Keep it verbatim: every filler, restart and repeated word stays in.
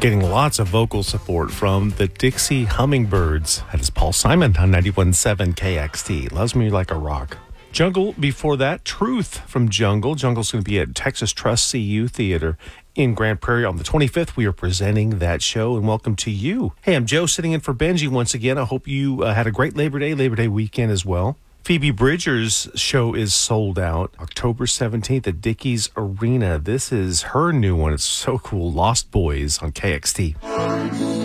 Getting lots of vocal support from the Dixie Hummingbirds. That is Paul Simon on ninety-one point seven K X T. Loves Me Like a Rock. Jungle before that, Truth from Jungle. Jungle's going to be at Texas Trust C U Theater in Grand Prairie on the twenty-fifth. We are presenting that show, and welcome to you. Hey, I'm Joe sitting in for Benji once again. I hope you uh, had a great Labor Day, Labor Day weekend as well. Phoebe Bridgers' show is sold out October seventeenth at Dickies Arena. This is her new one. It's so cool. Lost Boys on K X T.